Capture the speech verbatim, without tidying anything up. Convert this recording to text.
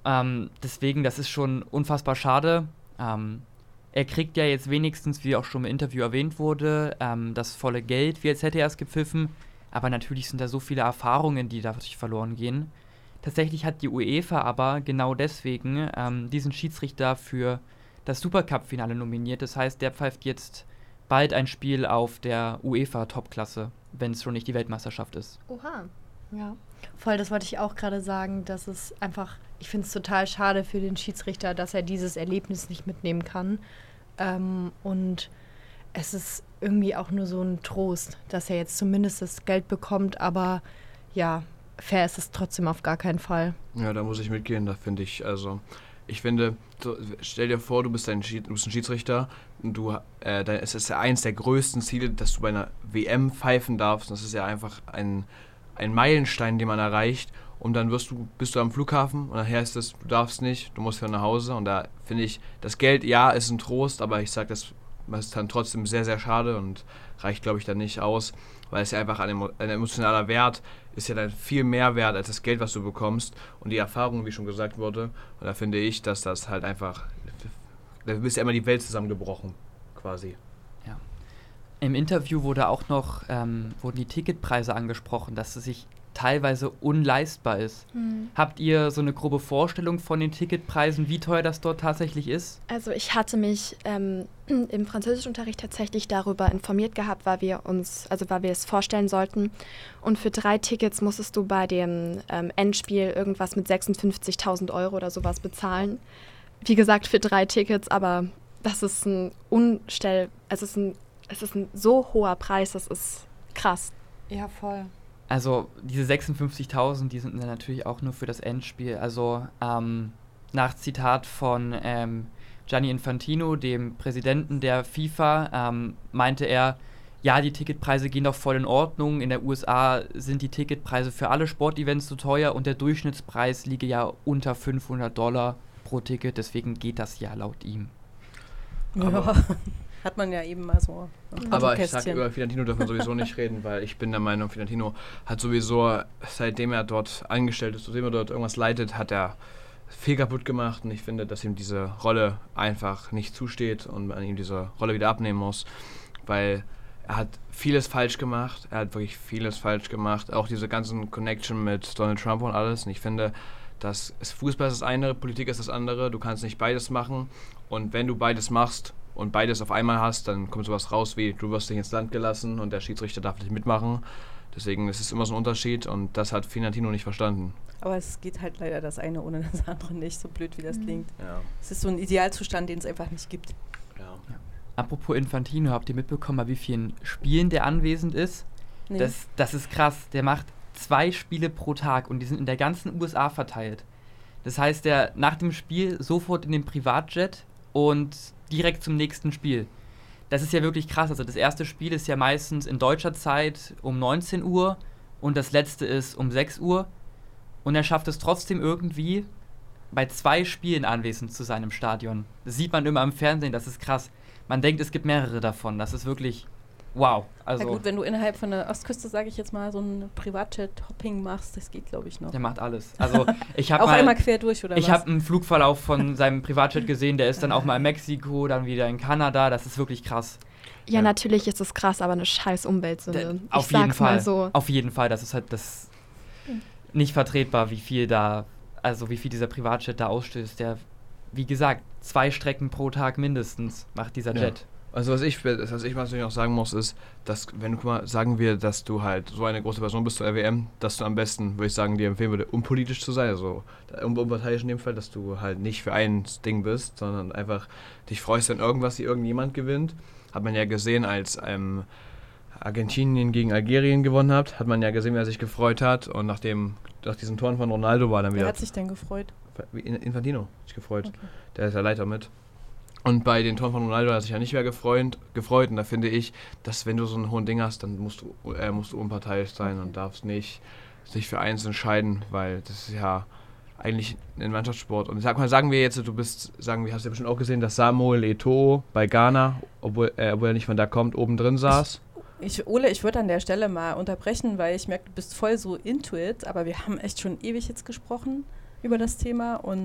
ähm, deswegen, das ist schon unfassbar schade. Ähm, er kriegt ja jetzt wenigstens, wie auch schon im Interview erwähnt wurde, ähm, das volle Geld, wie als hätte er es gepfiffen. Aber natürlich sind da so viele Erfahrungen, die dadurch verloren gehen. Tatsächlich hat die UEFA aber genau deswegen ähm, diesen Schiedsrichter für das Supercup-Finale nominiert. Das heißt, der pfeift jetzt bald ein Spiel auf der UEFA-Topklasse, wenn es schon nicht die Weltmeisterschaft ist. Oha. Ja, voll, das wollte ich auch gerade sagen, dass es einfach, ich finde es total schade für den Schiedsrichter, dass er dieses Erlebnis nicht mitnehmen kann. Ähm, und es ist irgendwie auch nur so ein Trost, dass er jetzt zumindest das Geld bekommt, aber ja, fair ist es trotzdem auf gar keinen Fall. Ja, da muss ich mitgehen, da finde ich, also ich finde, so, stell dir vor, du bist ein, Schied, du bist ein Schiedsrichter und du, äh, dein, es ist ja eins der größten Ziele, dass du bei einer W M pfeifen darfst. Das ist ja einfach ein, ein Meilenstein, den man erreicht. Und dann wirst du, bist du am Flughafen und nachher ist es, du darfst nicht, du musst wieder nach Hause. Und da finde ich, das Geld, ja, ist ein Trost, aber ich sage, das ist dann trotzdem sehr, sehr schade und reicht, glaube ich, dann nicht aus, weil es ja einfach ein, ein emotionaler Wert ist ja dann viel mehr wert als das Geld, was du bekommst und die Erfahrung, wie schon gesagt wurde. Und da finde ich, dass das halt einfach, da ist ja immer die Welt zusammengebrochen, quasi. Ja. Im Interview wurde auch noch, ähm, wurden die Ticketpreise angesprochen, dass es sich teilweise unleistbar ist. Hm. Habt ihr so eine grobe Vorstellung von den Ticketpreisen, wie teuer das dort tatsächlich ist? Also ich hatte mich ähm, im Französischunterricht tatsächlich darüber informiert gehabt, weil wir uns, also weil wir es vorstellen sollten. Und für drei Tickets musstest du bei dem ähm, Endspiel irgendwas mit sechsundfünfzigtausend Euro oder sowas bezahlen. Wie gesagt, für drei Tickets, aber das ist ein Unstell, also es ist ein, es ist ein so hoher Preis, das ist krass. Ja, voll. Also diese sechsundfünfzigtausend, die sind dann natürlich auch nur für das Endspiel. Also ähm, nach Zitat von ähm, Gianni Infantino, dem Präsidenten der FIFA, ähm, meinte er, ja, die Ticketpreise gehen doch voll in Ordnung. In der U S A sind die Ticketpreise für alle Sportevents so teuer und der Durchschnittspreis liege ja unter fünfhundert Dollar pro Ticket. Deswegen geht das ja laut ihm. Ja. Hat man ja eben mal so. Aber ich sag, über Fiorentino dürfen wir sowieso nicht reden, weil ich bin der Meinung, Fiorentino hat sowieso, seitdem er dort angestellt ist, seitdem er dort irgendwas leitet, hat er viel kaputt gemacht und ich finde, dass ihm diese Rolle einfach nicht zusteht und man ihm diese Rolle wieder abnehmen muss, weil er hat vieles falsch gemacht, er hat wirklich vieles falsch gemacht, auch diese ganzen Connection mit Donald Trump und alles und ich finde, dass Fußball ist das eine, Politik ist das andere, du kannst nicht beides machen und wenn du beides machst, und beides auf einmal hast, dann kommt sowas raus wie, du wirst nicht ins Land gelassen und der Schiedsrichter darf nicht mitmachen. Deswegen ist es immer so ein Unterschied und das hat Fiorentino nicht verstanden. Aber es geht halt leider das eine ohne das andere nicht, so blöd wie das Mhm. klingt. Ja. Es ist so ein Idealzustand, den es einfach nicht gibt. Ja. Ja. Apropos Infantino, habt ihr mitbekommen, bei wie vielen Spielen der anwesend ist? Nee. Das, das ist krass. Der macht zwei Spiele pro Tag und die sind in der ganzen U S A verteilt. Das heißt, der nach dem Spiel sofort in den Privatjet und direkt zum nächsten Spiel. Das ist ja wirklich krass. Also das erste Spiel ist ja meistens in deutscher Zeit um neunzehn Uhr und das letzte ist um sechs Uhr. Und er schafft es trotzdem irgendwie, bei zwei Spielen anwesend zu sein im Stadion. Das sieht man immer im Fernsehen, das ist krass. Man denkt, es gibt mehrere davon. Das ist wirklich wow. Also Na gut, wenn du innerhalb von der Ostküste, sage ich jetzt mal, so ein Privatjet-Hopping machst, das geht, glaube ich, noch. der macht alles. Also ich habe Auch mal einmal quer durch, oder Ich was? habe einen Flugverlauf von seinem Privatjet gesehen, der ist dann auch mal in Mexiko, dann wieder in Kanada, das ist wirklich krass. Ja, Ja. natürlich ist es krass, aber eine scheiß Umweltsünde. Da- auf ich jeden sag's Fall. mal so. Auf jeden Fall, das ist halt das nicht vertretbar, wie viel da, also wie viel dieser Privatjet da ausstößt. Der, wie gesagt, zwei Strecken pro Tag mindestens macht dieser Ja. Jet. Also was ich, was ich natürlich noch sagen muss, ist, dass, wenn du, guck mal, sagen wir, dass du halt so eine große Person bist zur R W M, dass du am besten, würde ich sagen, dir empfehlen würde, unpolitisch zu sein, also unparteiisch in dem Fall, dass du halt nicht für ein Ding bist, sondern einfach dich freust, wenn irgendwas, wie irgendjemand gewinnt. Hat man ja gesehen, als ähm, Argentinien gegen Algerien gewonnen hat, hat man ja gesehen, wie er sich gefreut hat und nach, dem, nach diesen Toren von Ronaldo war dann Wer wieder... hat sich denn gefreut? Infantino hat sich gefreut, Okay. der ist ja Leiter mit. Und bei den Toren von Ronaldo hat er sich ja nicht mehr gefreut, gefreut. Und da finde ich, dass wenn du so einen hohen Ding hast, dann musst du, äh, musst du unparteiisch sein und darfst nicht sich für eins entscheiden, weil das ist ja eigentlich ein Mannschaftssport. Und sag mal, sagen wir jetzt, du bist, sagen wir, hast du ja bestimmt auch gesehen, dass Samuel Eto'o bei Ghana, obwohl, äh, obwohl er nicht von da kommt, oben drin saß. Ich, Ole, ich würde an der Stelle mal unterbrechen, weil ich merke, du bist voll so into it, aber wir haben echt schon ewig jetzt gesprochen über das Thema und